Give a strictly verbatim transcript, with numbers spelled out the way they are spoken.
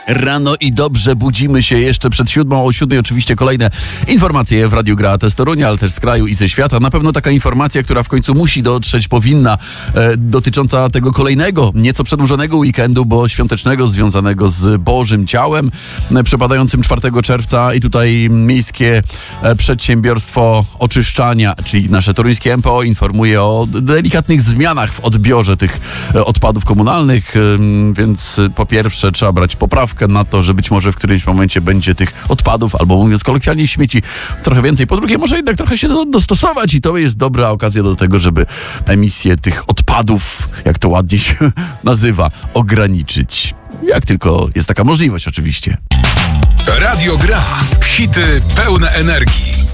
Rano i dobrze budzimy się jeszcze przed siódmą, o siódmej oczywiście kolejne informacje w Radiu Gra z Torunia, ale też z kraju i ze świata. Na pewno taka informacja, która w końcu musi dotrzeć, powinna, e, dotycząca tego kolejnego, nieco przedłużonego weekendu, bo świątecznego, związanego z Bożym Ciałem, e, przypadającym czwartego czerwca i tutaj Miejskie e, Przedsiębiorstwo Oczyszczania, czyli nasze toruńskie M P O, informuje o delikatnych zmianach w odbiorze tych e, odpadów komunalnych, e, więc po pierwsze trzeba brać poprawkę na to, że być może w którymś momencie będzie tych odpadów, albo mówiąc kolokwialnie śmieci, trochę więcej. Po drugie, może jednak trochę się do, dostosować i to jest dobra okazja do tego, żeby emisję tych odpadów, jak to ładnie się nazywa, ograniczyć. Jak tylko jest taka możliwość oczywiście. Radio Gra. Hity pełne energii.